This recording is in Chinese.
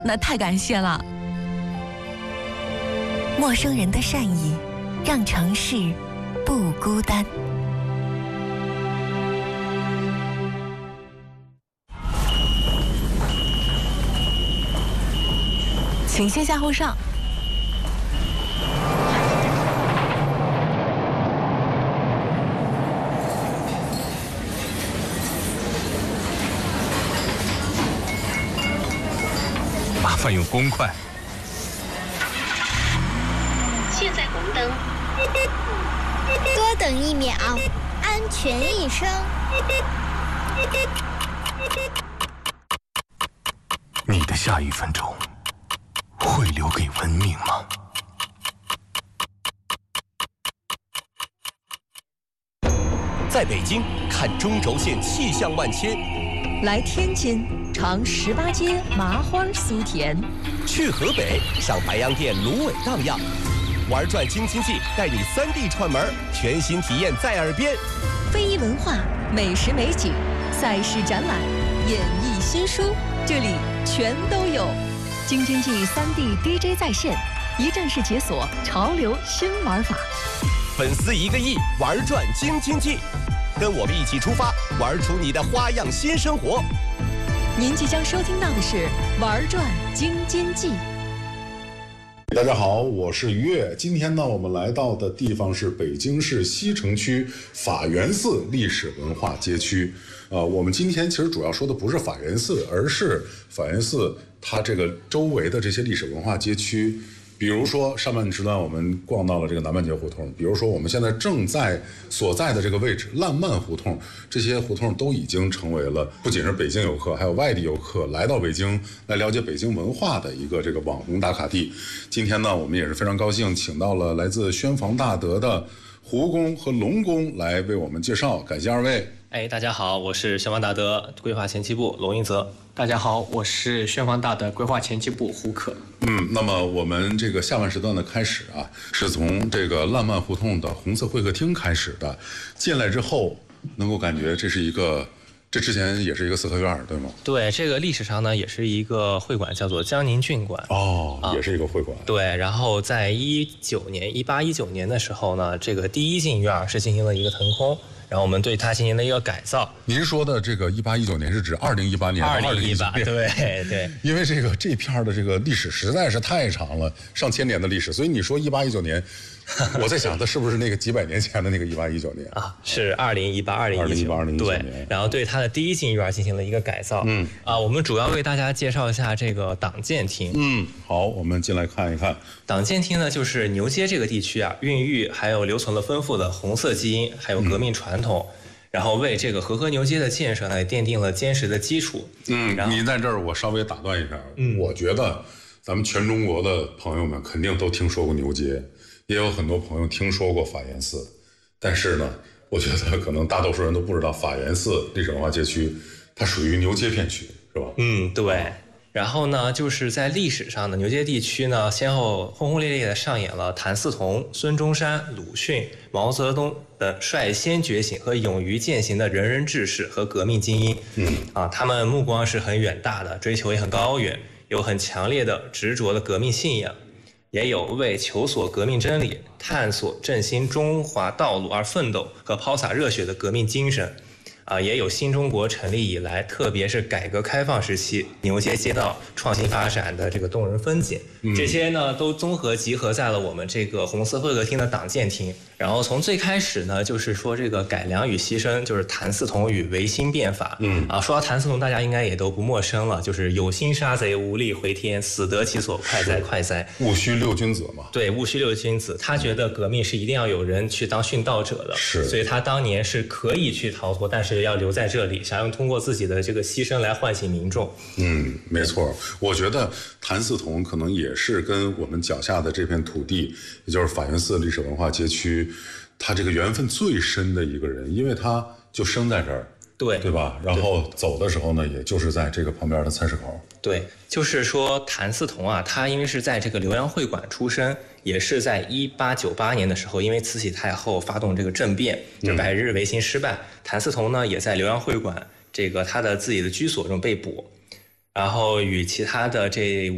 那太感谢了。 陌生人的善意，让城市不孤单。 请先下后上。 麻烦用公筷。 现在红灯， 多等1秒，安全一生。 你的下1分钟会留给文明吗？ 在北京看中轴线气象万千， 来天津尝18街麻花酥甜， 去河北上白洋淀芦苇荡漾，玩转京津冀带你3D 串门，全新体验在耳边。 非遗文化、美食美景、赛事展览、演艺新书，这里全都有。京津冀3D DJ 在线，一站式解锁潮流新玩法。 粉丝1个亿，玩转京津冀，跟我们一起出发，玩出你的花样新生活。 您即将收听到的是《玩转京津冀》。 大家好，我是于越。今天呢，我们来到的地方是北京市西城区法源寺历史文化街区。我们今天其实主要说的不是法源寺，而是法源寺它这个周围的这些历史文化街区。比如说上半时段我们逛到了这个南半截胡同，比如说我们现在正在所在的这个位置烂漫胡同，这些胡同都已经成为了不仅是北京游客，还有外地游客来到北京来了解北京文化的一个这个网红打卡地。今天呢，我们也是非常高兴，请到了来自宣房大德的胡公和龙公来为我们介绍，感谢二位。 大家好，我是宣房大德规划前期部龙应泽。 大家好，我是宣房大德规划前期部胡可。 那么我们这个下半时段的开始啊，是从这个烂漫胡同的红色会客厅开始的。进来之后，能够感觉这是一个，这之前也是一个四合院，对吗？ 对，这个历史上呢也是一个会馆，叫做江宁郡馆。 也是一个会馆。 对，然后在1819年的时候呢，这个第一进院是进行了一个腾空。然后我们对它进行了一个改造。 您说的这个1819年是指2018年 ？2018，对。 因为这片的这个历史实在是太长了，上千年的历史，所以你说1819年，我在想它是不是那个几百年前的那个1819年啊？是2018、2019。对，然后对它的第一进院进行了一个改造。我们主要为大家介绍一下这个党建厅。 好，我们进来看一看。 党建厅呢，就是牛街这个地区啊，孕育还有留存了丰富的红色基因，还有革命传统，然后为这个和牛街的建设呢奠定了坚实的基础。 你在这儿我稍微打断一下，我觉得咱们全中国的朋友们肯定都听说过牛街，也有很多朋友听说过法源寺，但是呢，我觉得可能大多数人都不知道法源寺历史文化街区它属于牛街片区，是吧？ 对。然后呢，就是在历史上的牛街地区呢，先后轰轰烈烈地上演了谭嗣同、孙中山、鲁迅、毛泽东的率先觉醒和勇于践行的仁人志士和革命精英。他们目光是很远大的，追求也很高远，有很强烈的执着的革命信仰，也有为求索革命真理、探索振兴中华道路而奋斗和抛洒热血的革命精神。也有新中国成立以来，特别是改革开放时期牛街街道创新发展的这个动人风景，这些呢都综合集合在了我们这个红色会客厅的党建厅。然后从最开始呢，就是说这个改良与牺牲，就是谭嗣同与维新变法。说到谭嗣同，大家应该也都不陌生了，就是有心杀贼，无力回天，死得其所，快哉快哉。 戊戌六君子嘛。 对，戊戌六君子，他觉得革命是一定要有人去当殉道者的，所以他当年是可以去逃脱，但是要留在这里，想要通过自己的这个牺牲来唤醒民众。 没错，我觉得谭嗣同可能也是跟我们脚下的这片土地，也就是法源寺历史文化街区，他这个缘分最深的一个人，因为他就生在这儿，对吧？然后走的时候呢，也就是在这个旁边的菜市口。 对，就是说谭嗣同啊，他因为是在这个浏阳会馆出生，也是在1898年的时候，因为慈禧太后发动这个政变，就百日维新失败，谭嗣同呢也在浏阳会馆这个他的自己的居所中被捕，然后与其他的这